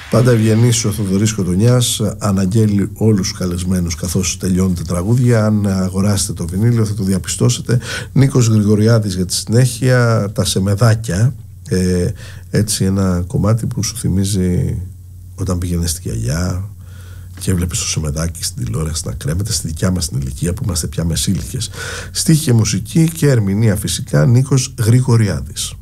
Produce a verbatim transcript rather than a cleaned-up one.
Πάντα ευγενής ο Θοδωρής Κοτονιάς αναγγέλει όλους τους καλεσμένους καθώς τελειώνουν τα τραγούδια. Αν αγοράσετε το βινίλιο θα το διαπιστώσετε. Νίκος Γρηγοριάδης για τη συνέχεια, τα Σεμεδάκια, ε, έτσι ένα κομμάτι που σου θυμίζει όταν πήγαινες στη γιαγιά και έβλεπες το Σεμεδάκι στην τηλεόραση να κρέμεται, στη δικιά μας την ηλικία που είμαστε πια μεσήλικες. Στίχη και μουσική και ερμηνεία φυσικά Νίκος Γρηγοριάδης.